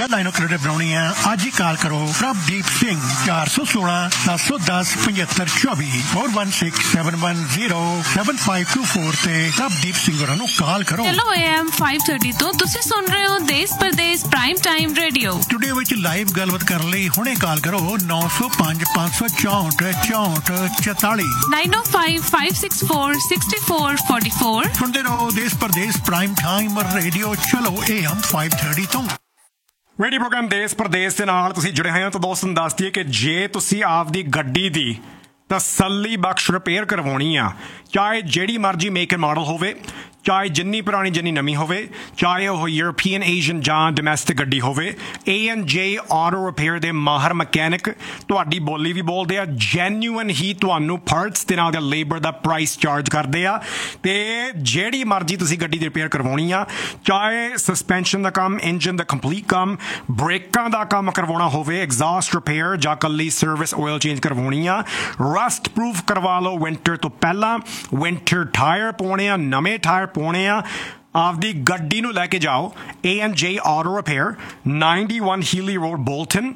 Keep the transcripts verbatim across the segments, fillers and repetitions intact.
या लाइनों क्रेडिट बनानी है आज ही कॉल करो प्रभदीप सिंह चार सौ सोलह दस सौ दस पचहत्तर चौबीस four one six seven one zero seven five to four ते प्रभदीप सिंह होਰਾਂ ਨੂੰ ਕਾਲ ਕਰੋ। ਚਲੋ A M five thirty ਤੋਂ ਤੁਸੀਂ ਸੁਣ ਰਹੇ ਹੋ ਦੇਸ਼ ਪਰਦੇਸ ਪ੍ਰਾਈਮ ਟਾਈਮ ਰੇਡੀਓ। ਟੁਡੇ ਵਿੱਚ ਲਾਈਵ ਗੱਲਬਾਤ ਕਰਨ ਲਈ ਹੁਣੇ ਕਾਲ ਕਰੋ ਨੌ ਸੌ ਪੰਜ ਪੰਜ ਸੌ ਚੌਂਹਠ ਚੌਂਹਠ ਚੁਤਾਲੀ nine oh five five six four six four four four। ਸੁਣਦੇ ਰਹੋ ਦੇਸ਼ ਪਰਦੇਸ ਪ੍ਰਾਈਮ ਟਾਈਮ ਰੇਡੀਓ। ਚਲੋ A M five thirty ਤੋਂ ਰੇਡੀਓ ਪ੍ਰੋਗਰਾਮ ਦੇਸ਼ ਪ੍ਰਦੇਸ਼ ਦੇ ਨਾਲ ਤੁਸੀਂ ਜੁੜੇ ਹੋਏ ਹੋ ਤਾਂ ਦੋਸਤਾਂ ਨੂੰ ਦੱਸ ਦਈਏ ਕਿ ਜੇ ਤੁਸੀਂ ਆਪਦੀ ਗੱਡੀ ਦੀ ਤਸੱਲੀ ਬਖਸ਼ ਰਿਪੇਅਰ ਕਰਵਾਉਣੀ ਆ, ਚਾਹੇ ਜਿਹੜੀ ਮਰਜ਼ੀ ਮੇਕ ਐਂਡ ਮਾਡਲ ਹੋਵੇ, ਚਾਹੇ ਜਿੰਨੀ ਪੁਰਾਣੀ ਜਿੰਨੀ ਨਵੀਂ ਹੋਵੇ, ਚਾਹੇ ਉਹ ਯੂਰਪੀਅਨ ਏਸ਼ੀਅਨ ਜਾਂ ਡੋਮੈਸਟਿਕ ਗੱਡੀ ਹੋਵੇ, ਏ ਐਂਡ ਜੇ ਆਟੋ ਰਿਪੇਅਰ ਦੇ ਮਾਹਰ ਮਕੈਨਿਕ ਤੁਹਾਡੀ ਬੋਲੀ ਵੀ ਬੋਲਦੇ ਆ, ਜੈਨੂਅਨ ਹੀ ਤੁਹਾਨੂੰ ਪਾਰਟਸ ਦੇ ਨਾਲ ਦਾ ਲੇਬਰ ਦਾ ਪ੍ਰਾਈਸ ਚਾਰਜ ਕਰਦੇ ਆ। ਅਤੇ ਜਿਹੜੀ ਮਰਜ਼ੀ ਤੁਸੀਂ ਗੱਡੀ ਦੀ ਰਿਪੇਅਰ ਕਰਵਾਉਣੀ ਆ, ਚਾਹੇ ਸਸਪੈਂਸ਼ਨ ਦਾ ਕੰਮ, ਇੰਜਨ ਦਾ ਕੰਪਲੀਟ ਕੰਮ, ਬ੍ਰੇਕਾਂ ਦਾ ਕੰਮ ਕਰਵਾਉਣਾ ਹੋਵੇ, ਐਗਜ਼ਾਸਟ ਰਿਪੇਅਰ ਜਾਂ ਇਕੱਲੀ ਸਰਵਿਸ ਆਇਲ ਚੇਂਜ ਕਰਵਾਉਣੀ ਆ, ਰਸਟ ਪ੍ਰੂਫ ਕਰਵਾ ਲਓ ਵਿੰਟਰ ਤੋਂ ਪਹਿਲਾਂ, ਵਿੰਟਰ ਟਾਇਰ ਪਾਉਣੇ ਆ, ਨਵੇਂ ਟਾਇਰ ਪਾਉਣੇ ਆ, ਆਪਦੀ ਗੱਡੀ ਨੂੰ ਲੈ ਕੇ ਜਾਓ ਏ ਐਂਡ ਜੇ auto repair ninety-one ਹੀਲੀ road Bolton.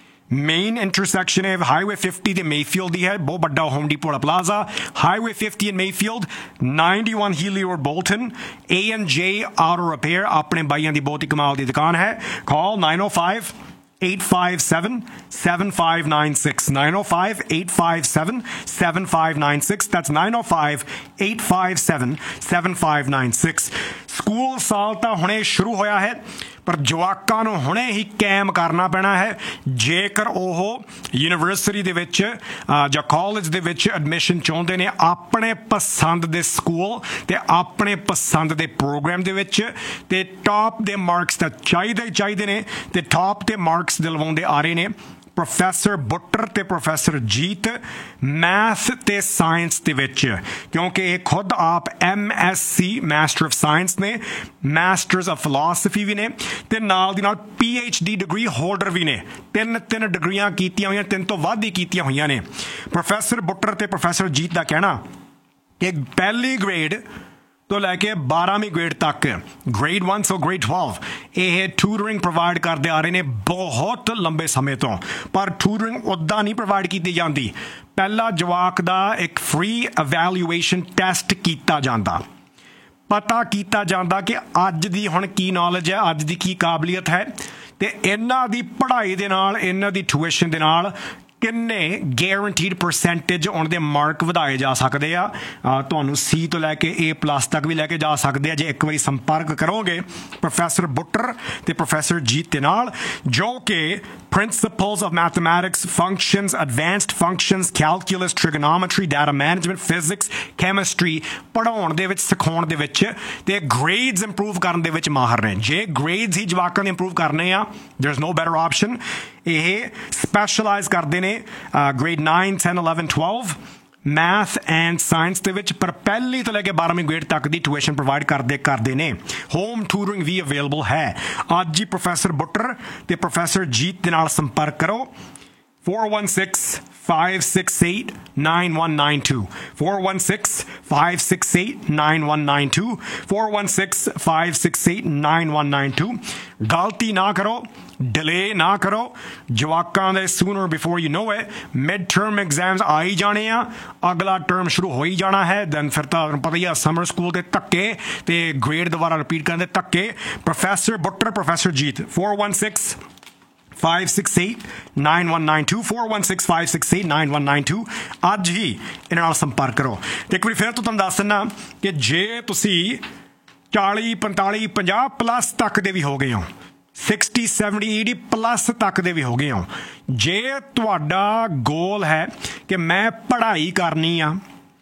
Main intersection ਹੈ ਹਾਈਵੇ fifty ਤੇ ਮੇਫੀਲਡ ਦੀ ਹੈ, ਬਹੁਤ ਵੱਡਾ ਹੋਮ ਡੀਪੋ ਵਾਲਾ plaza, highway fifty and Mayfield, ninety-one ਹੀਲੀ road Bolton, A and ਜੇ ਆਟੋ ਰਿਪੇਅਰ। ਆਪਣੇ ਬਾਈਆਂ ਦੀ ਬਹੁਤ ਹੀ ਕਮਾਲ ਦੀ ਦੁਕਾਨ ਹੈ। ਕਾਲ nine oh five eight five seven seven five nine six nine oh five eight five seven seven five nine six। That's nine oh five eight five seven seven five nine six। School ਸਾਲ ਤਾਂ ਹੁਣੇ ਸ਼ੁਰੂ ਹੋਇਆ ਹੈ, ਪਰ ਜਵਾਕਾਂ ਨੂੰ ਹੁਣੇ ਹੀ ਕੈਮ ਕਰਨਾ ਪੈਣਾ ਹੈ ਜੇਕਰ ਉਹ ਯੂਨੀਵਰਸਿਟੀ ਦੇ ਵਿੱਚ ਜਾਂ ਕਾਲਜ ਦੇ ਵਿੱਚ ਐਡਮਿਸ਼ਨ ਚਾਹੁੰਦੇ ਨੇ ਆਪਣੇ ਪਸੰਦ ਦੇ ਸਕੂਲ ਅਤੇ ਆਪਣੇ ਪਸੰਦ ਦੇ ਪ੍ਰੋਗਰਾਮ ਦੇ ਵਿੱਚ। ਅਤੇ ਟਾਪ ਦੇ ਮਾਰਕਸ ਤਾਂ ਚਾਹੀਦੇ ਹੀ ਚਾਹੀਦੇ ਨੇ, ਅਤੇ ਟਾਪ ਦੇ ਮਾਰਕਸ ਦਿਲਵਾਉਂਦੇ ਆ ਰਹੇ ਨੇ ਪ੍ਰੋਫੈਸਰ ਬੁੱਟਰ ਅਤੇ ਪ੍ਰੋਫੈਸਰ ਜੀਤ ਮੈਥ ਅਤੇ ਸਾਇੰਸ ਦੇ ਵਿੱਚ, ਕਿਉਂਕਿ ਇਹ ਖੁਦ ਆਪ M S C master of science ਨੇ, ਮਾਸਟਰਸ ਆਫ ਫਿਲਾਸਫੀ ਵੀ ਨੇ, ਅਤੇ ਨਾਲ ਦੀ ਨਾਲ P H D degree holder ਵੀ ਨੇ। ਤਿੰਨ ਤਿੰਨ ਡਿਗਰੀਆਂ ਕੀਤੀਆਂ ਹੋਈਆਂ, ਤਿੰਨ ਤੋਂ ਵੱਧ ਹੀ ਕੀਤੀਆਂ ਹੋਈਆਂ ਨੇ। ਪ੍ਰੋਫੈਸਰ ਬੁੱਟਰ ਅਤੇ ਪ੍ਰੋਫੈਸਰ ਜੀਤ ਦਾ ਕਹਿਣਾ ਕਿ ਪਹਿਲੀ ਗ੍ਰੇਡ ਤੋਂ ਲੈ ਕੇ ਬਾਰ੍ਹਵੀਂ ਗ੍ਰੇਡ ਤੱਕ, ਗ੍ਰੇਡ one ਸੋ ਗ੍ਰੇਡ twelve, ਇਹ ਟਿਊਟਰਿੰਗ ਪ੍ਰੋਵਾਈਡ ਕਰਦੇ ਆ ਰਹੇ ਨੇ ਬਹੁਤ ਲੰਬੇ ਸਮੇਂ ਤੋਂ। ਪਰ ਟਿਊਟਰਿੰਗ ਉੱਦਾਂ ਨਹੀਂ ਪ੍ਰੋਵਾਈਡ ਕੀਤੀ ਜਾਂਦੀ, ਪਹਿਲਾ ਜਵਾਕ ਦਾ ਇੱਕ ਫ੍ਰੀ ਇਵੈਲੂਏਸ਼ਨ ਟੈਸਟ ਕੀਤਾ ਜਾਂਦਾ, ਪਤਾ ਕੀਤਾ ਜਾਂਦਾ ਕਿ ਅੱਜ ਦੀ ਹੁਣ ਕੀ ਨੌਲੇਜ ਹੈ, ਅੱਜ ਦੀ ਕੀ ਕਾਬਲੀਅਤ ਹੈ, ਅਤੇ ਇਹਨਾਂ ਦੀ ਪੜ੍ਹਾਈ ਦੇ ਨਾਲ, ਇਹਨਾਂ ਦੀ ਟਿਊਸ਼ਨ ਦੇ ਨਾਲ ਕਿੰਨੇ ਗੈਰੰਟੀਡ ਪਰਸੈਂਟੇਜ ਉਹਨਾਂ ਦੇ ਮਾਰਕ ਵਧਾਏ ਜਾ ਸਕਦੇ ਆ। ਤੁਹਾਨੂੰ ਸੀ ਤੋਂ ਲੈ ਕੇ ਏ ਪਲੱਸ ਤੱਕ ਵੀ ਲੈ ਕੇ ਜਾ ਸਕਦੇ ਆ ਜੇ ਇੱਕ ਵਾਰੀ ਸੰਪਰਕ ਕਰੋਗੇ ਪ੍ਰੋਫੈਸਰ ਬੁੱਟਰ ਅਤੇ ਪ੍ਰੋਫੈਸਰ ਜੀਤ ਦੇ ਨਾਲ, ਜੋ ਕਿ principals of mathematics, functions, advanced functions, calculus, trigonometry, data management, physics, chemistry ਪੜ੍ਹਾਉਣ ਦੇ ਵਿੱਚ, ਸਿਖਾਉਣ ਦੇ ਵਿੱਚ, ਅਤੇ ਗ੍ਰੇਡਸ ਇੰਪਰੂਵ ਕਰਨ ਦੇ ਵਿੱਚ ਮਾਹਰ ਨੇ। ਜੇ ਗ੍ਰੇਡਸ ਹੀ ਜਵਾਕਾਂ ਦੇ ਇੰਪਰੂਵ ਕਰਨੇ ਆ, there is no better option. ਇਹ ਸਪੈਸ਼ਲਾਈਜ਼ ਕਰਦੇ ਨੇ grade nine ten eleven twelve math and science ਦੇ ਵਿੱਚ, ਪਰ ਪਹਿਲੀ ਤੋਂ ਲੈ ਕੇ ਬਾਰ੍ਹਵੀਂ ਗ੍ਰੇਡ ਤੱਕ ਦੀ ਟਿਊਸ਼ਨ ਪ੍ਰੋਵਾਈਡ ਕਰਦੇ ਕਰਦੇ ਨੇ। ਹੋਮ ਟਿਊਟਰਿੰਗ ਵੀ ਅਵੇਲੇਬਲ ਹੈ। ਅੱਜ ਹੀ ਪ੍ਰੋਫੈਸਰ ਬੁੱਟਰ ਅਤੇ ਪ੍ਰੋਫੈਸਰ ਜੀਤ ਦੇ ਨਾਲ ਸੰਪਰਕ ਕਰੋ four one six five six eight nine one nine two four one six five six eight nine one nine two four one six five six eight nine one nine two। ਗਲਤੀ ਨਾ ਕਰੋ, delay ਨਾ ਕਰੋ, ਜਵਾਕਾਂ ਦੇ ਸੂਨਰ before you know it mid term exams ਆ ਹੀ ਜਾਣੇ ਆ, ਅਗਲਾ ਟਰਮ ਸ਼ੁਰੂ ਹੋ ਹੀ ਜਾਣਾ ਹੈ। ਦੈਨ ਫਿਰ ਤਾਂ ਪਤਾ ਹੀ ਆ ਸਮਰ ਸਕੂਲ ਦੇ ਧੱਕੇ ਅਤੇ ਗ੍ਰੇਡ ਦੁਬਾਰਾ ਰਿਪੀਟ ਕਰਨ ਦੇ ਧੱਕੇ। ਪ੍ਰੋਫੈਸਰ ਬੁੱਟਰ, ਪ੍ਰੋਫੈਸਰ ਜੀਤ four one six five six eight nine one nine two four one six five six eight nine one nine two। ਅੱਜ ਹੀ ਇਹਨਾਂ ਨਾਲ ਸੰਪਰਕ ਕਰੋ। ਅਤੇ ਇੱਕ ਵਾਰੀ ਫਿਰ ਤੋਂ ਤੁਹਾਨੂੰ ਦੱਸ ਦਿੰਦਾ ਕਿ ਜੇ ਤੁਸੀਂ ਚਾਲੀ ਪੰਤਾਲੀ ਪੰਜਾਹ ਪਲੱਸ ਤੱਕ ਦੇ ਵੀ ਹੋ ਗਏ ਹੋ, sixty seventy eighty ਪਲੱਸ ਤੱਕ ਦੇ ਵੀ ਹੋ ਗਏ ਹੋ, ਜੇ ਤੁਹਾਡਾ ਗੋਲ ਹੈ ਕਿ ਮੈਂ ਪੜ੍ਹਾਈ ਕਰਨੀ ਆ,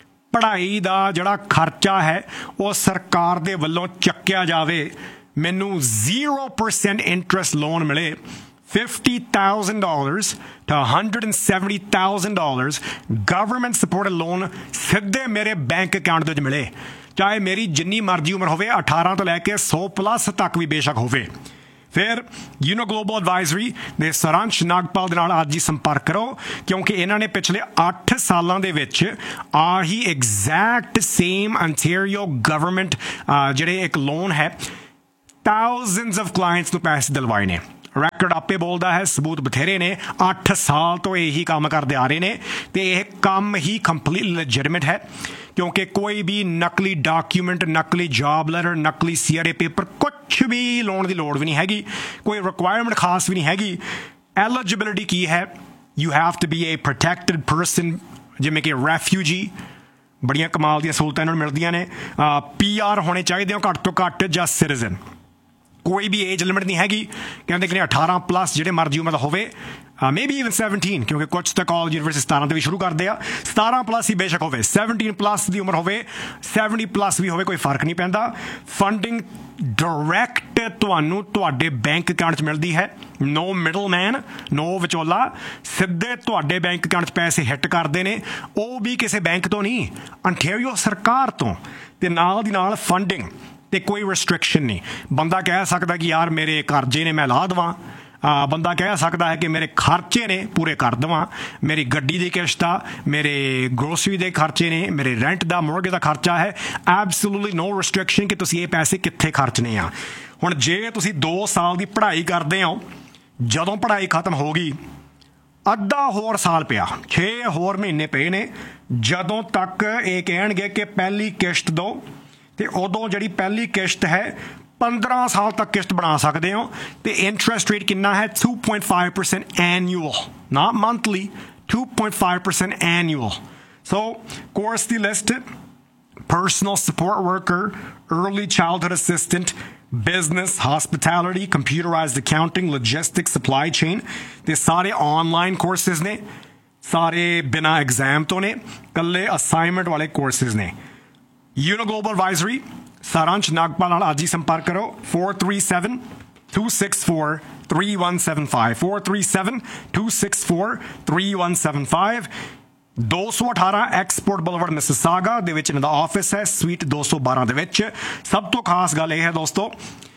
ਪੜ੍ਹਾਈ ਦਾ ਜਿਹੜਾ ਖਰਚਾ ਹੈ ਉਹ ਸਰਕਾਰ ਦੇ ਵੱਲੋਂ ਚੱਕਿਆ ਜਾਵੇ, ਮੈਨੂੰ zero percent ਇੰਟਰਸਟ ਲੋਨ ਮਿਲੇ, fifty thousand dollars to one hundred seventy thousand dollars government supported loan ਸਿੱਧੇ ਮੇਰੇ ਬੈਂਕ ਅਕਾਊਂਟ ਦੇ ਵਿੱਚ ਮਿਲੇ, ਚਾਹੇ ਮੇਰੀ ਜਿੰਨੀ ਮਰਜ਼ੀ ਉਮਰ ਹੋਵੇ, ਅਠਾਰਾਂ ਤੋਂ ਲੈ ਕੇ ਸੌ ਪਲੱਸ ਤੱਕ ਵੀ ਬੇਸ਼ੱਕ ਹੋਵੇ। ਫਿਰ ਯੂਨੋ ਗਲੋਬਲ ਐਡਵਾਈਜ਼ਰੀ ਦੇ ਸਾਰਾਂਸ਼ ਨਾਗਪਾਲ ਦੇ ਨਾਲ ਅੱਜ ਹੀ ਸੰਪਰਕ ਕਰੋ, ਕਿਉਂਕਿ ਇਹਨਾਂ ਨੇ ਪਿਛਲੇ ਅੱਠ ਸਾਲਾਂ ਦੇ ਵਿੱਚ ਆਹੀ ਐਗਜ਼ੈਕਟ ਸੇਮ ਅੰਟੈਰੀਓ ਗਵਰਨਮੈਂਟ ਜਿਹੜੇ ਇੱਕ ਲੋਨ ਹੈ thousands of clients ਨੂੰ ਪੈਸੇ ਦਿਲਵਾਏ ਨੇ। ਰੈਕਡ ਆਪੇ ਬੋਲਦਾ ਹੈ, ਸਬੂਤ ਬਥੇਰੇ ਨੇ। ਅੱਠ ਸਾਲ ਤੋਂ ਇਹੀ ਕੰਮ ਕਰਦੇ ਆ ਰਹੇ ਨੇ ਤੇ ਇਹ ਕੰਮ ਹੀ ਕੰਪਲੀਟਲੀ ਲੈਜਿਟਿਮੇਟ ਹੈ, ਕਿਉਂਕਿ ਕੋਈ ਵੀ ਨਕਲੀ ਡਾਕੂਮੈਂਟ, ਨਕਲੀ ਜੌਬ ਲੈਟਰ, ਨਕਲੀ ਸੀ ਆਰ ਏ ਪੇਪਰ ਕੁਛ ਵੀ ਲਾਉਣ ਦੀ ਲੋੜ ਵੀ ਨਹੀਂ ਹੈਗੀ, ਕੋਈ ਰਿਕੁਆਇਰਮੈਂਟ ਖਾਸ ਵੀ ਨਹੀਂ ਹੈਗੀ। ਐਲੀਜੀਬਿਲਿਟੀ ਕੀ ਹੈ? You have to B A protected person, ਜਿਵੇਂ ਕਿ ਰੈਫਿਊਜੀ, ਬੜੀਆਂ ਕਮਾਲ ਦੀਆਂ ਸਹੂਲਤਾਂ ਇਹਨਾਂ ਨੂੰ ਮਿਲਦੀਆਂ ਨੇ। ਪੀ ਆਰ ਹੋਣੇ ਚਾਹੀਦੇ ਹੋ ਘੱਟ ਤੋਂ ਘੱਟ, ਜਾਂ ਸਿਟੀਜ਼ਨ। ਕੋਈ ਵੀ ਏਜ ਲਿਮਿਟ ਨਹੀਂ ਹੈਗੀ, ਕਹਿੰਦੇ ਕਿ ਅਠਾਰਾਂ ਪਲੱਸ ਜਿਹੜੇ ਮਰਜ਼ੀ ਉਮਰ ਦਾ ਹੋਵੇ, ਮੇ ਬੀ ਈਵਨ ਸੈਵਨਟੀਨ, ਕਿਉਂਕਿ ਕੁਛ ਤਾਂ ਕਾਲਜ ਯੂਨੀਵਰਸਿਟੀ ਸਤਾਰਾਂ ਤੋਂ ਵੀ ਸ਼ੁਰੂ ਕਰਦੇ ਆ। ਸਤਾਰਾਂ ਪਲੱਸ ਹੀ ਬੇਸ਼ੱਕ ਹੋਵੇ, ਸੈਵਨਟੀਨ ਪਲੱਸ ਦੀ ਉਮਰ ਹੋਵੇ, ਸੈਵਨਟੀ ਪਲੱਸ ਵੀ ਹੋਵੇ, ਕੋਈ ਫਰਕ ਨਹੀਂ ਪੈਂਦਾ। ਫੰਡਿੰਗ ਡਾਇਰੈਕਟ ਤੁਹਾਨੂੰ ਤੁਹਾਡੇ ਬੈਂਕ ਅਕਾਊਂਟ 'ਚ ਮਿਲਦੀ ਹੈ, ਨੋ ਮਿਡਲ ਮੈਨ, ਨੋ ਵਿਚੋਲਾ, ਸਿੱਧੇ ਤੁਹਾਡੇ ਬੈਂਕ ਅਕਾਊਂਟ 'ਚ ਪੈਸੇ ਹਿੱਟ ਕਰਦੇ ਨੇ, ਉਹ ਵੀ ਕਿਸੇ ਬੈਂਕ ਤੋਂ ਨਹੀਂ, ਅੰਟੈਰੀਓ ਸਰਕਾਰ ਤੋਂ। ਤੇ ਨਾਲ ਦੀ ਨਾਲ ਫੰਡਿੰਗ ਤੇ ਕੋਈ ਰਿਸਟ੍ਰਿਕਸ਼ਨ ਨਹੀਂ। ਬੰਦਾ ਕਹਿ ਸਕਦਾ ਕਿ ਯਾਰ ਮੇਰੇ ਕਰਜ਼ੇ ਨੇ ਮੈਂ ਲਾ ਦੇਵਾਂ, ਬੰਦਾ ਕਹਿ ਸਕਦਾ ਹੈ ਕਿ ਮੇਰੇ ਖਰਚੇ ਨੇ ਪੂਰੇ ਕਰ ਦੇਵਾਂ, ਮੇਰੀ ਗੱਡੀ ਦੀ ਕਿਸ਼ਤ ਆ, ਮੇਰੇ ਗਰੋਸਰੀ ਦੇ ਖਰਚੇ ਨੇ, ਮੇਰੇ ਰੈਂਟ ਦਾ, ਮੋਰਗੇਜ ਦਾ ਖਰਚਾ ਹੈ। ਐਬਸੋਲੂਟਲੀ ਨੋ ਰਿਸਟ੍ਰਿਕਸ਼ਨ ਕਿ ਤੁਸੀਂ ਇਹ ਪੈਸੇ ਕਿੱਥੇ ਖਰਚਣੇ ਆ। ਹੁਣ ਜੇ ਤੁਸੀਂ ਦੋ ਸਾਲ ਦੀ ਪੜ੍ਹਾਈ ਕਰਦੇ ਹੋ, ਜਦੋਂ ਪੜ੍ਹਾਈ ਖਤਮ ਹੋ ਗਈ, ਅੱਧਾ ਹੋਰ ਸਾਲ ਪਿਆ, ਛੇ ਹੋਰ ਮਹੀਨੇ ਪਏ ਨੇ, ਜਦੋਂ ਤੱਕ ਇਹ ਕਹਿਣਗੇ ਕਿ ਪਹਿਲੀ ਕਿਸ਼ਤ ਦਿਓ, ਤੇ ਉਦੋਂ ਜਿਹੜੀ ਪਹਿਲੀ ਕਿਸ਼ਤ ਹੈ ਪੰਦਰਾਂ ਸਾਲ ਤੱਕ ਕਿਸ਼ਤ ਬਣਾ ਸਕਦੇ ਹੋ। ਤੇ ਇੰਟਰਸਟ ਰੇਟ ਕਿੰਨਾ ਹੈ? To point five percent annual, not monthly, to point five percent annual. So course the list: personal support worker, early childhood assistant, business, hospitality, computerized accounting, logistics, supply chain। ਤੇ ਸਾਰੇ online courses ਨੇ, ਸਾਰੇ ਬਿਨਾਂ exam ਤੋਂ ਨੇ, ਕੱਲੇ assignment ਵਾਲੇ courses ਨੇ। Uno Global Advisory, ਸਾਰਾਂਸ਼ ਨਾਗਪਾਲ ਨਾਲ ਅੱਜ ਹੀ ਸੰਪਰਕ ਕਰੋ। four three seven, two six four, three one seven five, four three seven, two six four, three one seven five। ਦੋ ਸੌ ਅਠਾਰਾਂ ਐਕਸਪੋਰਟ ਬੁਲਵਰਡ ਮਿਸਿਸਾਗਾ ਦੇ ਵਿੱਚ ਇਹਨਾਂ ਦਾ ਆਫਿਸ ਹੈ, ਸਵੀਟ ਦੋ ਸੌ ਬਾਰਾਂ ਦੇ ਵਿੱਚ। ਸਭ ਤੋਂ ਖਾਸ ਗੱਲ ਇਹ ਹੈ ਦੋਸਤੋ,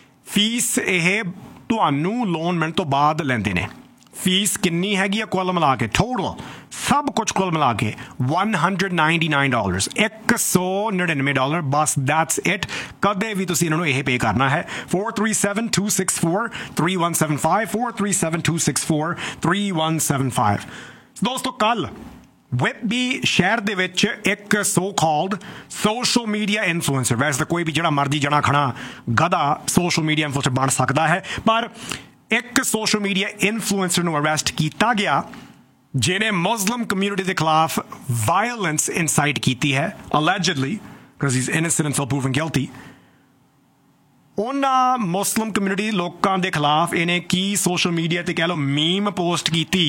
ਫੀਸ ਇਹ ਤੁਹਾਨੂੰ ਲੋਨ ਮਿਲਣ ਤੋਂ ਬਾਅਦ ਲੈਂਦੇ ਨੇ। ਫੀਸ ਕਿੰਨੀ ਹੈਗੀ ਆ ਕੁੱਲ ਮਿਲਾ ਕੇ, ਟੋਟਲ ਸਭ ਕੁਝ ਕੁੱਲ ਮਿਲਾ ਕੇ one hundred ninety-nine dollars, ਇੱਕ ਸੌ ਨੜਿਨਵੇਂ ਡਾਲਰ ਬਸ, ਦੈਟਸ ਇਟ। ਕਦੇ ਵੀ ਤੁਸੀਂ ਇਹਨਾਂ ਨੂੰ ਇਹ ਪੇ ਕਰਨਾ ਹੈ। four three seven, two six four, three one seven five, four three seven, two six four, three one seven five। ਦੋਸਤੋ ਕੱਲ ਵਿਟਬੀ ਸ਼ਹਿਰ ਦੇ ਵਿੱਚ ਇੱਕ so called social media influencer, ਵੈਸੇ ਤਾਂ ਕੋਈ ਵੀ ਜਿਹੜਾ ਮਰਜ਼ੀ ਜਣਾ ਖਣਾ ਗਧਾ ਸੋਸ਼ਲ ਮੀਡੀਆ ਇਨਫਲੂਐਂਸਰ ਬਣ ਸਕਦਾ ਹੈ, ਪਰ ਇੱਕ ਸੋਸ਼ਲ ਮੀਡੀਆ ਇਨਫਲੂਐਂਸਰ ਨੂੰ ਅਰੈਸਟ ਕੀਤਾ ਗਿਆ ਜਿਹਨੇ ਮੁਸਲਿਮ ਕਮਿਊਨਿਟੀ ਦੇ ਖਿਲਾਫ ਵਾਇਲੈਂਸ ਇਨਸਾਈਟ ਕੀਤੀ ਹੈ, allegedly, because he's innocent until proven guilty। ਉਹਨਾਂ ਮੁਸਲਿਮ ਕਮਿਊਨਿਟੀ ਲੋਕਾਂ ਦੇ ਖਿਲਾਫ ਇਹਨੇ ਕੀ ਸੋਸ਼ਲ ਮੀਡੀਆ ਤੇ ਕਹਿ ਲਓ ਮੀਮ ਪੋਸਟ ਕੀਤੀ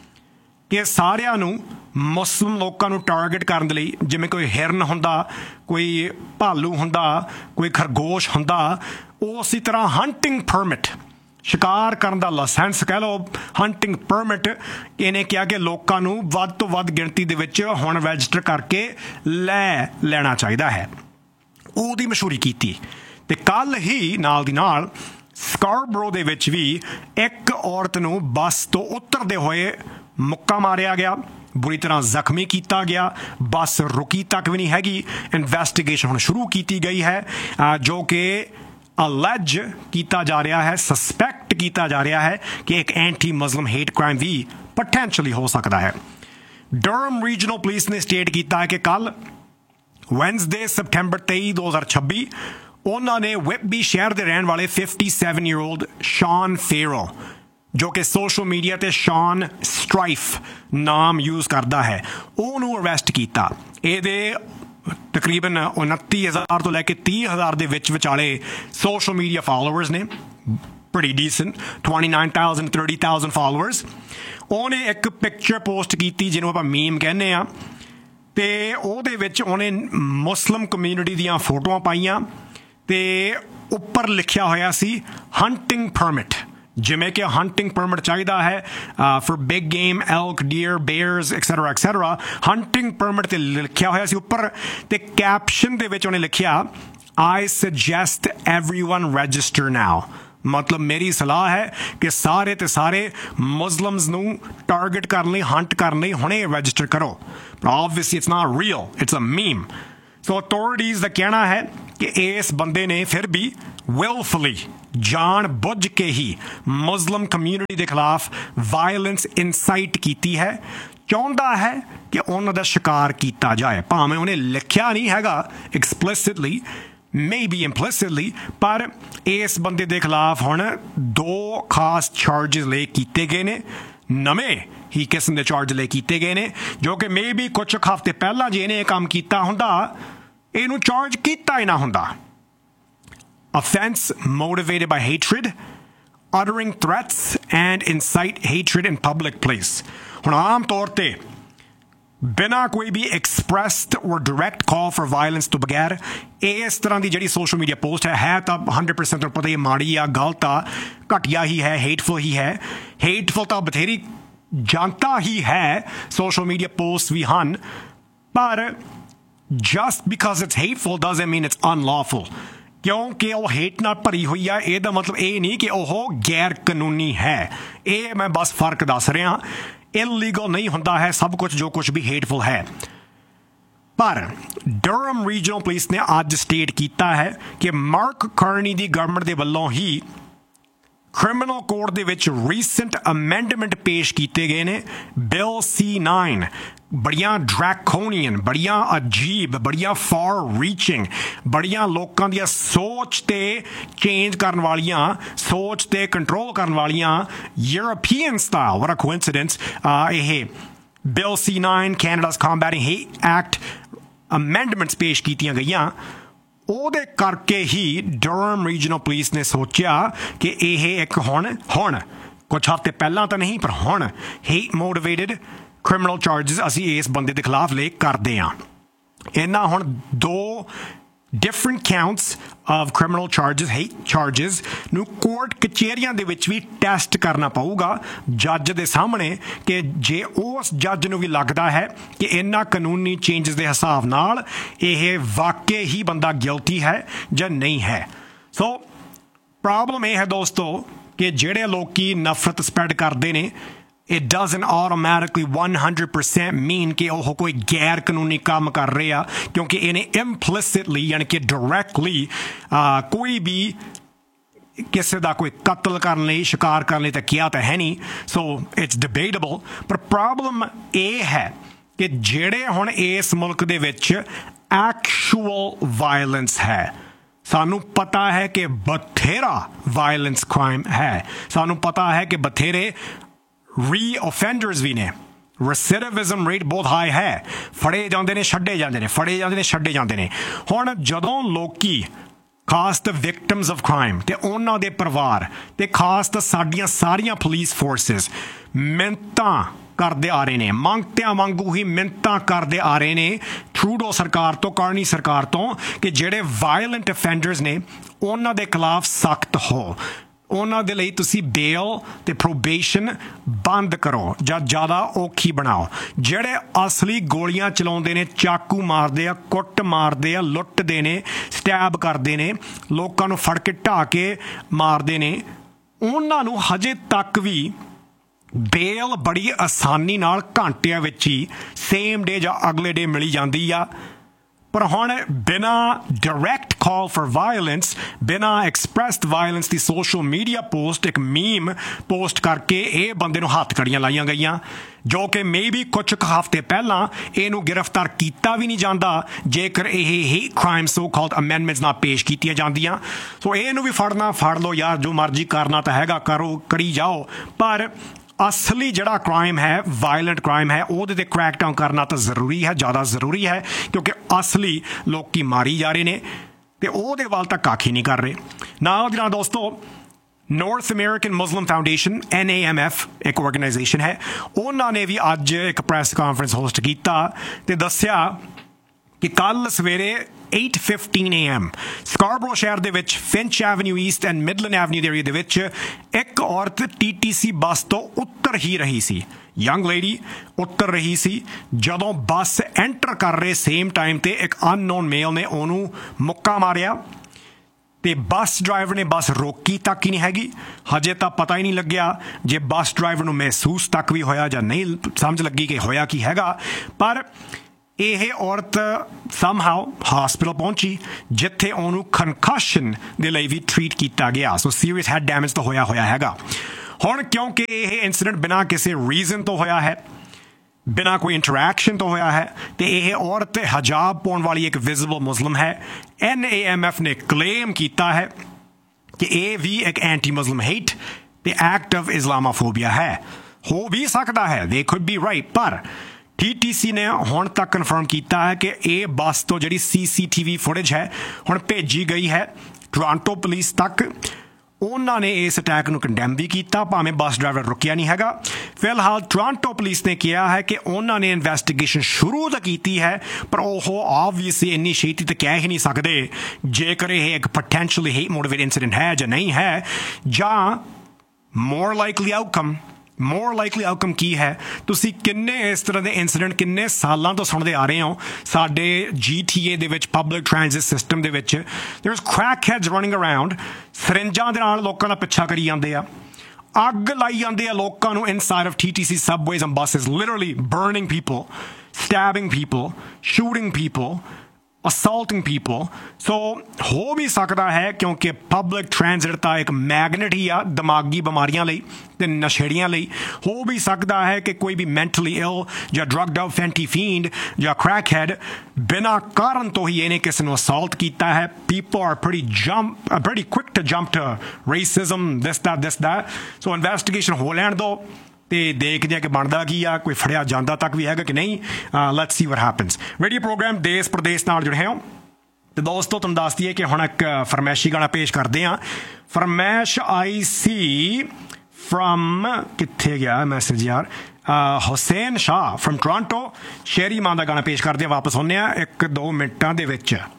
ਕਿ ਸਾਰਿਆਂ ਨੂੰ, ਮੁਸਲਿਮ ਲੋਕਾਂ ਨੂੰ ਟਾਰਗੇਟ ਕਰਨ ਦੇ ਲਈ, ਜਿਵੇਂ ਕੋਈ ਹਿਰਨ ਹੁੰਦਾ, ਕੋਈ ਭਾਲੂ ਹੁੰਦਾ, ਕੋਈ ਖਰਗੋਸ਼ ਹੁੰਦਾ, ਉਸੇ ਤਰ੍ਹਾਂ ਹੰਟਿੰਗ ਪਰਮਿਟ, ਸ਼ਿਕਾਰ ਕਰਨ ਦਾ ਲਾਇਸੈਂਸ ਕਹਿ ਲਓ, ਹੰਟਿੰਗ ਪਰਮਿਟ, ਇਹਨੇ ਕਿਹਾ ਕਿ ਲੋਕਾਂ ਨੂੰ ਵੱਧ ਤੋਂ ਵੱਧ ਗਿਣਤੀ ਦੇ ਵਿੱਚ ਹੁਣ ਰਜਿਸਟਰ ਕਰਕੇ ਲੈ ਲੈਣਾ ਚਾਹੀਦਾ ਹੈ। ਉਹਦੀ ਮਸ਼ਹੂਰੀ ਕੀਤੀ। ਤੇ ਕੱਲ ਹੀ ਨਾਲ ਦੀ ਨਾਲ ਸਕਾਰਬਰੋ ਦੇ ਵਿੱਚ ਵੀ ਇੱਕ ਔਰਤ ਨੂੰ ਬੱਸ ਤੋਂ ਉਤਰਦੇ ਹੋਏ ਮੁੱਕਾ ਮਾਰਿਆ ਗਿਆ, ਬੁਰੀ ਤਰ੍ਹਾਂ ਜ਼ਖਮੀ ਕੀਤਾ ਗਿਆ, ਬੱਸ ਰੁਕੀ ਤੱਕ ਵੀ ਨਹੀਂ ਹੈਗੀ। ਇਨਵੈਸਟੀਗੇਸ਼ਨ ਹੁਣ ਸ਼ੁਰੂ ਕੀਤੀ ਗਈ ਹੈ, ਜੋ ਕਿ ਅਲੈਜ ਕੀਤਾ ਜਾ ਰਿਹਾ ਹੈ, ਸਸਪੈਕਟ ਕੀਤਾ ਜਾ ਰਿਹਾ ਹੈ ਕਿ ਇੱਕ ਐਂਟੀ ਮੁਸਲਿਮ ਹੇਟ ਕ੍ਰਾਈਮ ਵੀ ਪੋਟੈਂਸ਼ੀਅਲੀ ਹੋ ਸਕਦਾ ਹੈ। ਡਰਮ ਰੀਜਨਲ ਪੁਲਿਸ ਨੇ ਸਟੇਟ ਕੀਤਾ ਹੈ ਕਿ ਕੱਲ ਵੈਨਸਡੇ ਸਪਟੈਂਬਰ ਤੇਈ ਦੋ ਹਜ਼ਾਰ ਛੱਬੀ ਉਹਨਾਂ ਨੇ ਵਿਟਬੀ ਸ਼ਹਿਰ ਦੇ ਰਹਿਣ ਵਾਲੇ fifty-seven year old ਸ਼ਾਨ ਫੇਰੋ, ਜੋ ਕਿ ਸੋਸ਼ਲ ਮੀਡੀਆ ਤੇ ਸ਼ਾਨ ਸਟਰਾਈਫ ਨਾਮ ਯੂਜ਼ ਕਰਦਾ ਹੈ, ਉਹਨੂੰ ਅਰੈਸਟ ਕੀਤਾ। ਇਹਦੇ ਤਕਰੀਬਨ ਉਨੱਤੀ ਹਜ਼ਾਰ ਤੋਂ ਲੈ ਕੇ ਤੀਹ ਹਜ਼ਾਰ ਦੇ ਵਿੱਚ ਵਿਚਾਲੇ ਸੋਸ਼ਲ ਮੀਡੀਆ ਫਾਲੋਅਰਸ ਨੇ, pretty decent, twenty-nine thousand, thirty thousand followers। ਉਹਨੇ ਇੱਕ ਪਿਕਚਰ ਪੋਸਟ ਕੀਤੀ ਜਿਹਨੂੰ ਆਪਾਂ ਮੀਮ ਕਹਿੰਦੇ ਆ, ਤੇ ਉਹਦੇ ਵਿੱਚ ਉਹਨੇ ਮੁਸਲਿਮ ਕਮਿਊਨਿਟੀ ਦੀਆਂ ਫੋਟੋਆਂ ਪਾਈਆਂ ਤੇ ਉੱਪਰ ਲਿਖਿਆ ਹੋਇਆ ਸੀ ਹੰਟਿੰਗ ਪਰਮਿਟ, ਜਿਵੇਂ ਕਿ ਹੰਟਿੰਗ ਪਰਮਿਟ ਚਾਹੀਦਾ ਹੈ for big game, ਐਲਕ, dear, ਬੇਅਰਸ etcetera etcetera. Hunting permit ਤੇ ਲਿਖਿਆ ਹੋਇਆ ਸੀ ਉੱਪਰ, ਤੇ ਕੈਪਸ਼ਨ ਦੇ ਵਿੱਚ ਉਹਨੇ ਲਿਖਿਆ I suggest everyone register now। ਮਤਲਬ ਮੇਰੀ ਸਲਾਹ ਹੈ ਕਿ ਸਾਰੇ ਤੇ ਸਾਰੇ ਮੁਸਲਿਮਸ ਨੂੰ ਟਾਰਗੇਟ ਕਰਨ ਲਈ, ਹੰਟ ਕਰਨ ਲਈ ਹੁਣੇ ਰਜਿਸਟਰ ਕਰੋ। ਪਰ obviously it's not real, it's a meme। So authorities ਦਾ ਕਹਿਣਾ ਹੈ ਕਿ ਇਸ ਬੰਦੇ ਨੇ ਫਿਰ ਵੀ ਵਿਲਫੁਲੀ, ਜਾਣ ਬੁੱਝ ਕੇ ਹੀ ਮੁਸਲਿਮ ਕਮਿਊਨਿਟੀ ਦੇ ਖਿਲਾਫ ਵਾਇਲੈਂਸ ਇਨਸਾਈਟ ਕੀਤੀ ਹੈ, ਚਾਹੁੰਦਾ ਹੈ ਕਿ ਉਹਨਾਂ ਦਾ ਸ਼ਿਕਾਰ ਕੀਤਾ ਜਾਏ। ਭਾਵੇਂ ਉਹਨੇ ਲਿਖਿਆ ਨਹੀਂ ਹੈਗਾ ਐਕਸਪਲਿਸਿਟਲੀ, ਮੇਬੀ ਇੰਪਲਿਸਿਟਲੀ, ਪਰ ਇਸ ਬੰਦੇ ਦੇ ਖਿਲਾਫ ਹੁਣ ਦੋ ਖਾਸ ਚਾਰਜਸ ਲੈ ਕੀਤੇ ਗਏ ਨੇ, ਨਵੇਂ ਹੀ ਕਿਸਮ ਦੇ ਚਾਰਜ ਲੈ ਕੀਤੇ ਗਏ ਨੇ, ਜੋ ਕਿ ਮੇਬੀ ਕੁਝ ਹਫ਼ਤੇ ਪਹਿਲਾਂ ਜੇ ਇਹਨੇ ਇਹ ਕੰਮ ਕੀਤਾ ਹੁੰਦਾ ਇਹਨੂੰ ਚਾਰਜ ਕੀਤਾ ਹੀ ਨਾ ਹੁੰਦਾ। Offense motivated by hatred, uttering threats and incite hatred in public place। ਹੁਣ ਆਮ ਤੌਰ ਤੇ ਬਿਨਾਂ ਕੋਈ ਵੀ expressed or direct call for violence ਤੋਂ ਬਗੈਰ ਇਸ ਤਰ੍ਹਾਂ ਦੀ ਜਿਹੜੀ ਸੋਸ਼ਲ ਮੀਡੀਆ ਪੋਸਟ ਹੈ ਹੈ ਤਾਂ ਹੰਡਰਡ ਪਰਸੈਂਟ ਤੁਹਾਨੂੰ ਪਤਾ ਹੀ ਮਾੜੀ ਆ, ਗਲਤ ਆ, ਘਟੀਆ ਹੀ ਹੈ, ਹੇਟਫੁਲ ਹੀ ਹੈ। ਹੇਟਫੁਲ ਤਾਂ ਬਥੇਰੀ ਜਨਤਾ ਹੀ ਹੈ, ਸੋਸ਼ਲ ਮੀਡੀਆ ਪੋਸਟ ਵੀ ਹਨ, ਪਰ just because it's hateful doesn't mean it's unlawful। ਕਿਉਂਕਿ ਉਹ ਹੇਟ ਨਾਲ ਭਰੀ ਹੋਈ ਆ ਇਹਦਾ ਮਤਲਬ ਇਹ ਨਹੀਂ ਕਿ ਉਹ ਗੈਰ ਕਾਨੂੰਨੀ ਹੈ। ਇਹ ਮੈਂ ਬਸ ਫਰਕ ਦੱਸ ਰਿਹਾ। ਇਲੀਗਲ ਨਹੀਂ ਹੁੰਦਾ ਹੈ ਸਭ ਕੁਝ ਜੋ ਕੁਝ ਵੀ ਹੇਟਫੁਲ ਹੈ। ਪਰ ਡਰਹਮ ਰੀਜਨਲ ਪੁਲਿਸ ਨੇ ਅੱਜ ਸਟੇਟ ਕੀਤਾ ਹੈ ਕਿ ਮਾਰਕ ਕਰਨੀ ਦੀ ਗਵਰਨਮੈਂਟ ਦੇ ਵੱਲੋਂ ਹੀ ਕ੍ਰਿਮੀਨਲ ਕੋਡ ਦੇ ਵਿੱਚ ਰੀਸੈਂਟ ਅਮੈਂਡਮੈਂਟ ਪੇਸ਼ ਕੀਤੇ ਗਏ ਨੇ, ਬਿਲ ਸੀ ਨਾइन। ਬੜੀਆਂ ਡਰੈਕੋਨੀਅਨ, ਬੜੀਆਂ ਅਜੀਬ, ਬੜੀਆਂ ਫਾਰ ਰੀਚਿੰਗ, ਬੜੀਆਂ ਲੋਕਾਂ ਦੀਆਂ ਸੋਚ ਤੇ ਚੇਂਜ ਕਰਨ ਵਾਲੀਆਂ, ਸੋਚ ਤੇ ਕੰਟਰੋਲ ਕਰਨ ਵਾਲੀਆਂ ਯੂਰਪੀਅਨ ਸਟਾਈਲ, ਵਾਟ ਅ ਕੋਇਨਸੀਡੈਂਸ, ਇਹ ਬਿਲ ਸੀ ਨਾइन ਕੈਨੇਡਾਜ਼ ਕੰਬੈਟਿੰਗ ਹੇਟ ਐਕਟ ਅਮੈਂਡਮੈਂਟਸ ਪੇਸ਼ ਕੀਤੀਆਂ ਗਈਆਂ। ਉਹਦੇ ਕਰਕੇ ਹੀ ਡਰਹਮ ਰੀਜਨਲ ਪੁਲਿਸ ਨੇ ਸੋਚਿਆ ਕਿ ਇਹ ਇੱਕ ਹੁਣ ਹੁਣ ਕੁਝ ਹਫ਼ਤੇ ਪਹਿਲਾਂ ਤਾਂ ਨਹੀਂ ਪਰ ਹੁਣ ਹੇਟ ਮੋਟੀਵੇਟਡ ਕ੍ਰਿਮੀਨਲ ਚਾਰਜਸ ਅਸੀਂ ਇਸ ਬੰਦੇ ਦੇ ਖਿਲਾਫ ਲੈ ਕਰਦੇ ਹਾਂ। ਇਹਨਾਂ ਹੁਣ ਦੋ different counts of criminal charges, hate charges ਨੂੰ ਕੋਰਟ ਕਚਹਿਰੀਆਂ ਦੇ ਵਿੱਚ ਵੀ ਟੈਸਟ ਕਰਨਾ ਪਊਗਾ ਜੱਜ ਦੇ ਸਾਹਮਣੇ, ਕਿ ਜੇ ਉਸ ਜੱਜ ਨੂੰ ਵੀ ਲੱਗਦਾ ਹੈ ਕਿ ਇਹਨਾਂ ਕਾਨੂੰਨੀ ਚੇਂਜਸ ਦੇ ਹਿਸਾਬ ਨਾਲ ਇਹ ਵਾਕਈ ਹੀ ਬੰਦਾ ਗਿਲਟੀ ਹੈ ਜਾਂ ਨਹੀਂ ਹੈ। ਸੋ ਪ੍ਰੋਬਲਮ ਇਹ ਹੈ ਦੋਸਤੋ ਕਿ ਜਿਹੜੇ ਲੋਕੀ ਨਫ਼ਰਤ ਸਪਰੈਡ ਕਰਦੇ ਨੇ, it doesn't automatically one hundred percent mean ਕਿ ਉਹ ਕੋਈ ਗੈਰ ਕਾਨੂੰਨੀ ਕੰਮ ਕਰ ਰਹੇ ਆ, ਕਿਉਂਕਿ ਇਹਨੇ implicitly ਯਾਨੀ ਕਿ directly ਕੋਈ ਵੀ ਕਿਸੇ ਦਾ ਕੋਈ ਕਤਲ ਕਰਨ ਲਈ, ਸ਼ਿਕਾਰ ਕਰਨ ਲਈ ਤਾਂ ਕਿਹਾ ਤਾਂ ਹੈ ਨਹੀਂ। So it's ਡਿਬੇਟੇਬਲ। ਪਰ ਪ੍ਰੋਬਲਮ ਇਹ ਹੈ ਕਿ ਜਿਹੜੇ ਹੁਣ ਇਸ ਮੁਲਕ ਦੇ ਵਿੱਚ ਐਕਚੁਅਲ ਵਾਇਲੈਂਸ ਹੈ, ਸਾਨੂੰ ਪਤਾ ਹੈ ਕਿ ਬਥੇਰਾ ਵਾਇਲੈਂਸ ਕ੍ਰਾਈਮ ਹੈ, ਸਾਨੂੰ ਪਤਾ ਹੈ ਕਿ ਬਥੇਰੇ ਰੀ-ਓਫੈਂਡਰਸ ਵੀ ਨੇ, ਰੈਸਿਡਿਵਿਜ਼ਮ ਰੇਟ ਬਹੁਤ ਹਾਈ ਹੈ, ਫੜੇ ਜਾਂਦੇ ਨੇ ਛੱਡੇ ਜਾਂਦੇ ਨੇ, ਫੜੇ ਜਾਂਦੇ ਨੇ ਛੱਡੇ ਜਾਂਦੇ ਨੇ। ਹੁਣ ਜਦੋਂ ਲੋਕੀ ਖਾਸ ਤਾਂ ਵਿਕਟਮਸ ਆਫ ਕ੍ਰਾਈਮ ਤੇ ਉਹਨਾਂ ਦੇ ਪਰਿਵਾਰ ਤੇ ਖਾਸ ਤਾਂ ਸਾਡੀਆਂ ਸਾਰੀਆਂ ਪੁਲਿਸ ਫੋਰਸਿਸ ਮਿੰਨਤਾਂ ਕਰਦੇ ਆ ਰਹੇ ਨੇ, ਮੰਗਤਿਆਂ ਵਾਂਗੂ ਹੀ ਮਿੰਨਤਾਂ ਕਰਦੇ ਆ ਰਹੇ ਨੇ ਟਰੂਡੋ ਸਰਕਾਰ ਤੋਂ, ਕਰਨੀ ਸਰਕਾਰ ਤੋਂ, ਕਿ ਜਿਹੜੇ ਵਾਇਲੈਂਟ ਅਫੈਂਡਰਸ ਨੇ ਉਹਨਾਂ ਦੇ ਖਿਲਾਫ ਸਖਤ ਹੋ, ਉਹਨਾਂ ਦੇ ਲਈ ਤੁਸੀਂ ਬੇਲ ਤੇ ਪ੍ਰੋਬੇਸ਼ਨ ਬੰਦ ਕਰੋ ਜਾਂ ਜ਼ਿਆਦਾ ਔਖੀ ਬਣਾਓ। ਜਿਹੜੇ ਅਸਲੀ ਗੋਲੀਆਂ ਚਲਾਉਂਦੇ ਨੇ, ਚਾਕੂ ਮਾਰਦੇ ਆ, ਕੁੱਟ ਮਾਰਦੇ ਆ, ਲੁੱਟਦੇ ਨੇ, ਸਟੈਬ ਕਰਦੇ ਨੇ, ਲੋਕਾਂ ਨੂੰ ਫੜ ਕੇ ਢਾਹ ਕੇ ਮਾਰਦੇ ਨੇ, ਉਹਨਾਂ ਨੂੰ ਹਜੇ ਤੱਕ ਵੀ ਬੇਲ ਬੜੀ ਆਸਾਨੀ ਨਾਲ ਘੰਟਿਆਂ ਵਿੱਚ ਹੀ ਸੇਮ ਡੇ ਜਾਂ ਅਗਲੇ ਡੇ ਮਿਲੀ ਜਾਂਦੀ ਆ। ਪਰ ਹੁਣ ਬਿਨਾਂ ਡਾਇਰੈਕਟ ਕਾਲ ਫॉर ਵਾਇਲੈਂਸ, ਬਿਨਾਂ ਐਕਸਪ੍ਰੈਸਡ ਵਾਇਲੈਂਸ ਦੀ ਸੋਸ਼ਲ ਮੀਡੀਆ ਪੋਸਟ, ਇੱਕ ਮੀਮ ਪੋਸਟ ਕਰਕੇ ਇਹ ਬੰਦੇ ਨੂੰ ਹੱਥ ਕੜੀਆਂ ਲਾਈਆਂ ਗਈਆਂ, ਜੋ ਕਿ ਮੇਬੀ ਕੁਝ ਕੁ ਹਫ਼ਤੇ ਪਹਿਲਾਂ ਇਹਨੂੰ ਗ੍ਰਿਫਤਾਰ ਕੀਤਾ ਵੀ ਨਹੀਂ ਜਾਂਦਾ ਜੇਕਰ ਇਹ hate crime so called amendments ਨਾਲ ਪੇਸ਼ ਕੀਤੀਆਂ ਜਾਂਦੀਆਂ। ਸੋ ਇਹਨੂੰ ਵੀ ਫੜਨਾ ਫੜ ਲਓ ਯਾਰ, ਜੋ ਮਰਜ਼ੀ ਕਰਨਾ ਤਾਂ ਹੈਗਾ ਕਰੋ, ਕਰੀ ਜਾਓ, ਪਰ ਅਸਲੀ ਜਿਹੜਾ ਕ੍ਰਾਈਮ ਹੈ, ਵਾਇਲੈਂਟ ਕ੍ਰਾਈਮ ਹੈ, ਉਹਦੇ ਤੇ ਕ੍ਰੈਕ ਡਾਊਨ ਕਰਨਾ ਤਾਂ ਜ਼ਰੂਰੀ ਹੈ, ਜ਼ਿਆਦਾ ਜ਼ਰੂਰੀ ਹੈ, ਕਿਉਂਕਿ ਅਸਲੀ ਲੋਕੀ ਮਾਰੀ ਜਾ ਰਹੇ ਨੇ ਤੇ ਉਹਦੇ ਵੱਲ ਤਾਂ ਕੱਖ ਹੀ ਨਹੀਂ ਕਰ ਰਹੇ। ਨਾਲ ਦੀ ਨਾਲ ਦੋਸਤੋ, north American Muslim foundation N A M F ਇੱਕ ਆਰਗੇਨਾਈਜੇਸ਼ਨ ਹੈ, ਉਹਨਾਂ ਨੇ ਵੀ ਅੱਜ ਇੱਕ ਪ੍ਰੈਸ ਕਾਨਫਰੰਸ ਹੋਸਟ ਕੀਤਾ ਤੇ ਦੱਸਿਆ ਕਿ ਕੱਲ ਸਵੇਰੇ eight fifteen a m Scarborough ਸ਼ਹਿਰ ਦੇ ਵਿੱਚ finch avenue East and Midland avenue ਦੇ ਏਰੀਆ ਦੇ ਵਿੱਚ ਇੱਕ ਔਰਤ ਟੀ ਟੀ ਸੀ ਬੱਸ ਤੋਂ ਉੱਤਰ ਹੀ ਰਹੀ ਸੀ, ਯੰਗ ਲੇਡੀ ਉੱਤਰ ਰਹੀ ਸੀ। ਜਦੋਂ ਬੱਸ ਐਂਟਰ ਕਰ ਰਹੇ ਸੇਮ ਟਾਈਮ ਤੇ ਇੱਕ ਅਨਨੋਨ ਮੇਲ ਨੇ ਉਹਨੂੰ ਮੁੱਕਾ ਮਾਰਿਆ ਤੇ ਬੱਸ ਡਰਾਈਵਰ ਨੇ ਬੱਸ ਰੋਕੀ ਤੱਕ ਹੀ ਨਹੀਂ ਹੈਗੀ। ਹਜੇ ਤਾਂ ਪਤਾ ਹੀ ਨਹੀਂ ਲੱਗਿਆ ਜੇ ਬੱਸ ਡਰਾਈਵਰ ਨੂੰ ਮਹਿਸੂਸ ਤੱਕ ਵੀ ਹੋਇਆ ਜਾਂ ਨਹੀਂ ਸਮਝ ਲੱਗੀ ਕਿ ਹੋਇਆ ਕੀ ਹੈਗਾ, ਪਰ ਇਹ ਔਰਤ ਸਮਹਾਉ ਹਸਪੀਟਲ ਪਹੁੰਚੀ ਜਿੱਥੇ ਉਹਨੂੰ ਕਨਕਸ਼ਨ ਦੇ ਲਈ ਵੀ ਟ੍ਰੀਟ ਕੀਤਾ ਗਿਆ। ਸੋ ਸੀਰੀਅਸ ਹੈਡ ਡੈਮੇਜ ਤਾਂ ਹੋਇਆ ਹੋਇਆ ਹੈਗਾ। ਹੁਣ ਕਿਉਂਕਿ ਇਹ ਇਨਸੀਡੈਂਟ ਬਿਨਾਂ ਕਿਸੇ ਰੀਜ਼ਨ ਤੋਂ ਹੋਇਆ ਹੈ, ਬਿਨਾਂ ਕੋਈ ਇੰਟਰੈਕਸ਼ਨ ਤੋਂ ਹੋਇਆ ਹੈ, ਤੇ ਇਹ ਔਰਤ ਹਜਾਬ ਪਾਉਣ ਵਾਲੀ ਇੱਕ ਵਿਜ਼ੀਬਲ ਮੁਸਲਿਮ ਹੈ, ਐਨ ਏ ਐਮ ਐਫ ਨੇ ਕਲੇਮ ਕੀਤਾ ਹੈ ਕਿ ਇਹ ਵੀ ਇੱਕ ਐਂਟੀ ਮੁਸਲਿਮ ਹੇਟ ਤੇ ਐਕਟ ਆਫ ਇਸਲਾਮੋਫੋਬੀਆ ਹੈ। ਹੋ ਵੀ ਸਕਦਾ ਹੈ, ਦੇ ਕੁਡ ਬੀ ਰਾਈਟ, ਪਰ ਟੀ ਟੀ ਸੀ ਨੇ ਹੁਣ ਤੱਕ ਕਨਫਰਮ ਕੀਤਾ ਹੈ ਕਿ ਇਹ ਬੱਸ ਤੋਂ ਜਿਹੜੀ ਸੀ ਸੀ ਟੀ ਵੀ ਫੁਟੇਜ ਹੈ ਹੁਣ ਭੇਜੀ ਗਈ ਹੈ ਟੋਰਾਂਟੋ ਪੁਲਿਸ ਤੱਕ। ਉਹਨਾਂ ਨੇ ਇਸ ਅਟੈਕ ਨੂੰ ਕੰਡੈਮ ਵੀ ਕੀਤਾ, ਭਾਵੇਂ ਬੱਸ ਡਰਾਈਵਰ ਰੁਕਿਆ ਨਹੀਂ ਹੈਗਾ। ਫਿਲਹਾਲ ਟੋਰਾਂਟੋ ਪੁਲਿਸ ਨੇ ਕਿਹਾ ਹੈ ਕਿ ਉਹਨਾਂ ਨੇ ਇਨਵੈਸਟੀਗੇਸ਼ਨ ਸ਼ੁਰੂ ਤਾਂ ਕੀਤੀ ਹੈ, ਪਰ ਉਹ ਆਬਵੀਅਸਲੀ ਇੰਨੀ ਛੇਤੀ ਤਾਂ ਕਹਿ ਹੀ ਨਹੀਂ ਸਕਦੇ ਜੇਕਰ ਇਹ ਇੱਕ ਪੋਟੈਂਸ਼ੀਅਲੀ ਹੇਟ ਮੋਟੀਵੇਟਡ ਇਨਸੀਡੈਂਟ ਹੈ ਜਾਂ ਨਹੀਂ ਹੈ, ਜਾਂ ਮੋਰ ਲਾਈਕਲੀ ਆਊਟਕਮ ਮੋਰ ਲਾਈਕਲੀ ਆਊਟਕਮ ਕੀ ਹੈ। ਤੁਸੀਂ ਕਿੰਨੇ ਇਸ ਤਰ੍ਹਾਂ ਦੇ ਇਨਸੀਡੈਂਟ ਕਿੰਨੇ ਸਾਲਾਂ ਤੋਂ ਸੁਣਦੇ ਆ ਰਹੇ ਹੋ ਸਾਡੇ ਜੀ ਟੀ ਏ ਦੇ ਵਿੱਚ, ਪਬਲਿਕ ਟ੍ਰਾਂਜ਼ਿਟ ਸਿਸਟਮ ਦੇ ਵਿੱਚ। There is crack heads running around, ਸਰਿੰਜਾਂ ਦੇ ਨਾਲ ਲੋਕਾਂ ਦਾ ਪਿੱਛਾ ਕਰੀ ਜਾਂਦੇ ਆ, ਅੱਗ ਲਾਈ ਜਾਂਦੇ ਆ ਲੋਕਾਂ ਨੂੰ inside of tea T C ਸਬਵੇਜ਼ and buses, literally burning people, ਸਟੈਬਿੰਗ people, shooting people, assaulting people। ਸੋ ਹੋ ਵੀ ਸਕਦਾ ਹੈ ਕਿਉਂਕਿ ਪਬਲਿਕ ਟ੍ਰਾਂਜ਼ਿਟ ਤਾਂ ਇੱਕ ਮੈਗਨੇਟ ਹੀ ਆ ਦਿਮਾਗੀ ਬਿਮਾਰੀਆਂ ਲਈ ਤੇ ਨਸ਼ੇੜੀਆਂ ਲਈ। ਹੋ ਵੀ ਸਕਦਾ ਹੈ ਕਿ ਕੋਈ ਵੀ ਮੈਂਟਲੀ ਇਲ ਜਾਂ ਡਰੱਗਡ ਆਊਟ ਫੈਂਟੀ ਫੀਂਡ ਜਾਂ ਕ੍ਰੈਕ ਹੈਡ ਬਿਨਾਂ ਕਾਰਨ ਤੋਂ ਹੀ ਇਹਨੇ ਕਿਸੇ ਨੂੰ ਅਸਾਲਟ ਕੀਤਾ ਹੈ। People are pretty jump pretty quick to jump to racism, this that this that. So investigation ਹੋ ਲੈਣ ਦਿਓ ਤੇ ਦੇਖਦੇ ਆ ਕਿ ਬਣਦਾ ਕੀ ਆ, ਕੋਈ ਫੜਿਆ ਜਾਂਦਾ ਤੱਕ ਵੀ ਹੈਗਾ ਕਿ ਨਹੀਂ। Let's see what happens. Radio programme ਦੇਸ਼ ਪ੍ਰਦੇਸ਼ ਨਾਲ ਜੁੜੇ ਹੋ ਤੇ ਦੋਸਤੋ ਤੁਹਾਨੂੰ ਦੱਸ ਦਈਏ ਕਿ ਹੁਣ ਇੱਕ ਫਰਮੈਸ਼ੀ ਗਾਣਾ ਪੇਸ਼ ਕਰਦੇ ਹਾਂ। ਫਰਮੈਸ਼ ਆਈ ਸੀ ਫਰਮ, ਕਿੱਥੇ ਗਿਆ ਮੈਸੇਜ ਯਾਰ, ਹੁਸੈਨ ਸ਼ਾਹ ਫਰਮ ਟੋਰਾਂਟੋ। ਸ਼ੇਰੀ ਮਾਂ ਦਾ ਗਾਣਾ ਪੇਸ਼ ਕਰਦੇ ਹਾਂ, ਵਾਪਸ ਹੁੰਦੇ ਹਾਂ ਇੱਕ ਦੋ ਮਿੰਟਾਂ ਦੇ ਵਿੱਚ।